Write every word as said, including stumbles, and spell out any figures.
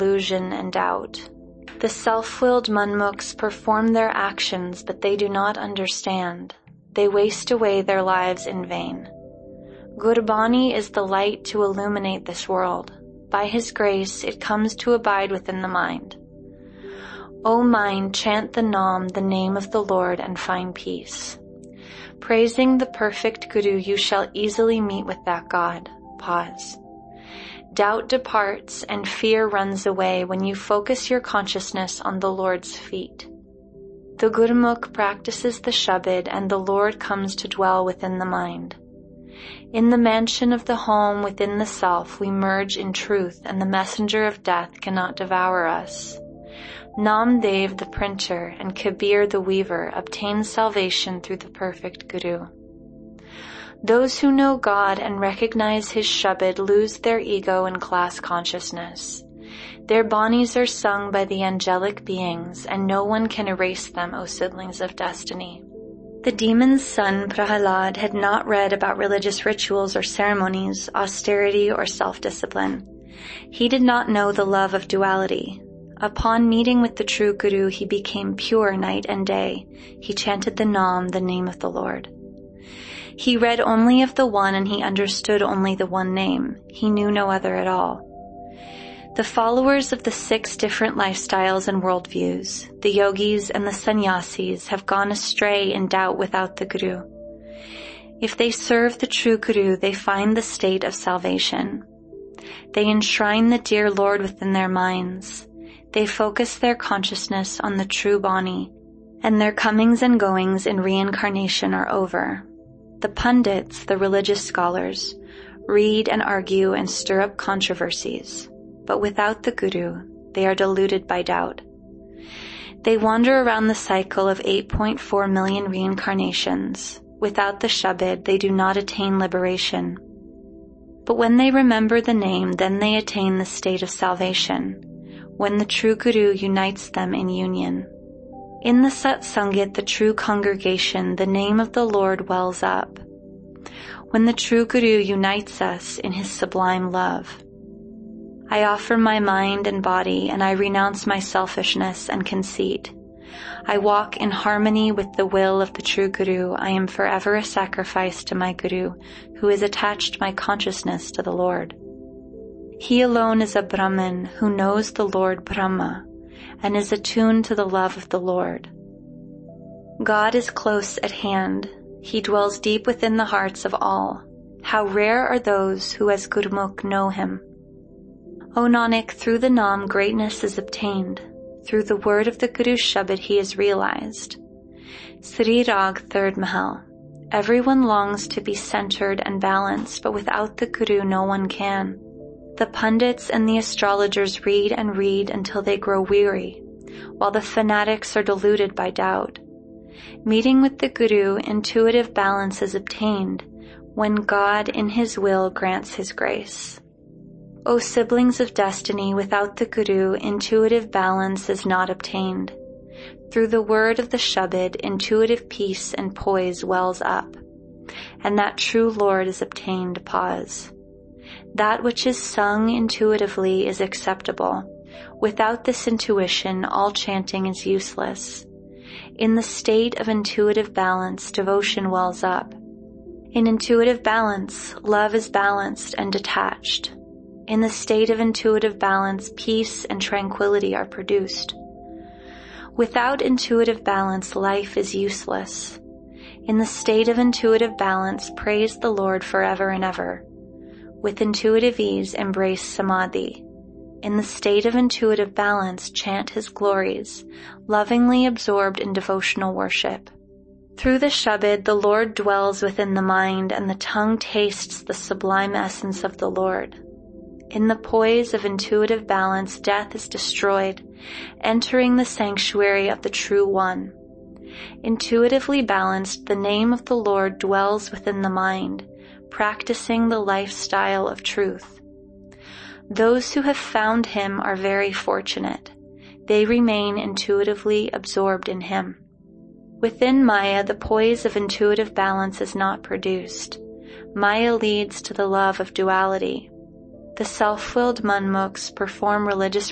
illusion and doubt. The self-willed Manmukhs perform their actions, but they do not understand. They waste away their lives in vain. Gurbani is the light to illuminate this world. By His grace, it comes to abide within the mind. O mind, chant the Nam, the name of the Lord, and find peace. Praising the perfect Guru, you shall easily meet with that God. Pause. Doubt departs and fear runs away when you focus your consciousness on the Lord's feet. The Gurmukh practices the Shabad and the Lord comes to dwell within the mind. In the mansion of the home within the self, we merge in truth, and the messenger of death cannot devour us. Namdev the printer and Kabir the weaver obtain salvation through the perfect Guru. Those who know God and recognize His Shabad lose their ego and class consciousness. Their banis are sung by the angelic beings, and no one can erase them, O siblings of destiny. The demon's son, Prahalad, had not read about religious rituals or ceremonies, austerity or self-discipline. He did not know the love of duality. Upon meeting with the true Guru, he became pure night and day. He chanted the Nam, the name of the Lord. He read only of the one and he understood only the one name. He knew no other at all. The followers of the six different lifestyles and worldviews, the yogis and the sannyasis, have gone astray in doubt without the Guru. If they serve the true Guru, they find the state of salvation. They enshrine the dear Lord within their minds. They focus their consciousness on the true Bani, and their comings and goings in reincarnation are over. The pundits, the religious scholars, read and argue and stir up controversies, but without the Guru, they are deluded by doubt. They wander around the cycle of eight point four million reincarnations. Without the Shabad, they do not attain liberation. But when they remember the name, then they attain the state of salvation, when the true Guru unites them in union. In the Satsangit, the true congregation, the name of the Lord wells up. When the true Guru unites us in His sublime love. I offer my mind and body, and I renounce my selfishness and conceit. I walk in harmony with the will of the true Guru. I am forever a sacrifice to my Guru, who has attached my consciousness to the Lord. He alone is a Brahman who knows the Lord Brahma and is attuned to the love of the Lord. God is close at hand. He dwells deep within the hearts of all. How rare are those who as Gurmukh know Him. O Nanak, through the Nam greatness is obtained. Through the word of the Guru Shabad he is realized. Sri Rag, third Mahal. Everyone longs to be centered and balanced, but without the Guru no one can. The pundits and the astrologers read and read until they grow weary, while the fanatics are deluded by doubt. Meeting with the Guru, intuitive balance is obtained when God in His will grants His grace. O siblings of destiny, without the Guru, intuitive balance is not obtained. Through the word of the Shabad, intuitive peace and poise wells up, and that true Lord is obtained. Pause. That which is sung intuitively is acceptable. Without this intuition, all chanting is useless. In the state of intuitive balance, devotion wells up. In intuitive balance, love is balanced and detached. In the state of intuitive balance, peace and tranquility are produced. Without intuitive balance, life is useless. In the state of intuitive balance, praise the Lord forever and ever. With intuitive ease, embrace Samadhi. In the state of intuitive balance, chant His glories, lovingly absorbed in devotional worship. Through the Shabad, the Lord dwells within the mind, and the tongue tastes the sublime essence of the Lord. In the poise of intuitive balance, death is destroyed, entering the sanctuary of the True One. Intuitively balanced, the name of the Lord dwells within the mind, practicing the lifestyle of truth. Those who have found Him are very fortunate. They remain intuitively absorbed in Him. Within Maya, the poise of intuitive balance is not produced. Maya leads to the love of duality. The self-willed Manmukhs perform religious